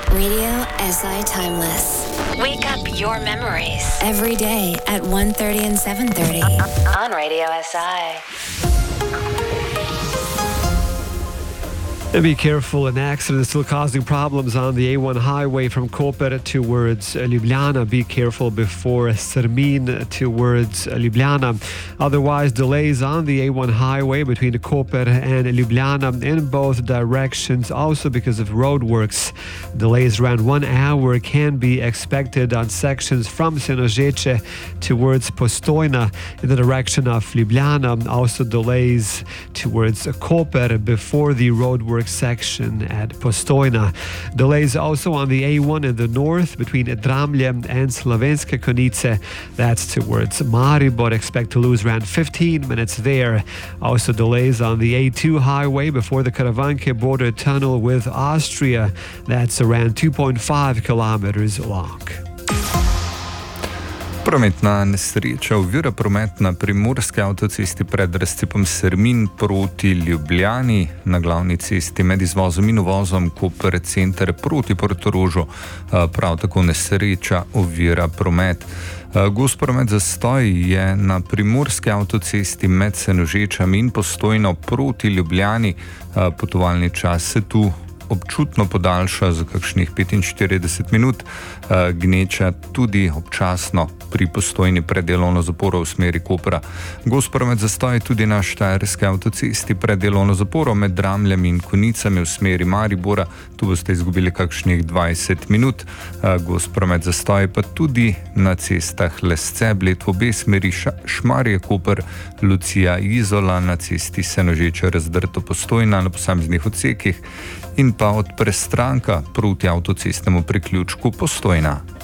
Radio SI Timeless. Wake up your memories. Every day at 1:30 and 7:30 on Radio SI. And be careful, an accident is still causing problems on the A1 highway from Koper towards Ljubljana. Be careful before Sermin towards Ljubljana. Otherwise, delays on the A1 highway between Koper and Ljubljana in both directions, also because of roadworks. Delays around 1 hour can be expected on sections from Senožeče towards Postojna in the direction of Ljubljana. Also delays towards Koper before the roadwork section at Postojna. Delays also on the A1 in the north between Dramlje and Slovenske Konjice. That's towards Maribor. Expect to lose around 15 minutes there. Also delays on the A2 highway before the Karavanke border tunnel with Austria. That's around 2.5 kilometers long. Prometna nesreča ovira promet na primorski avtocesti pred razcepom Sermin proti Ljubljani, na glavni cesti med izvozom in uvozom Koper center proti Portorožu. Prav tako nesreča ovira promet. Gost promet zastoj je na primorski avtocesti med Senožečami in Postojno proti Ljubljani. Potovalni čas se tu občutno podaljša za kakšnih 45 minut, gneča tudi občasno pri Postojni pred delovno zaporo v smeri Kopra. Gost promet zastoj tudi na štajerski avtocesti pred delovno zaporo med Dramljem in Konjicami v smeri Maribora. Tu boste izgubili kakšnih 20 minut. Gost promet zastoj pa tudi na cestah Lesce, Bled v obe smeri, Šmarje, Koper, Lucija, Izola, na cesti Senožeče, Razdrto, Postojna na posameznih odsekih in pa od Prestranka proti avtocestnemu priključku Postojna.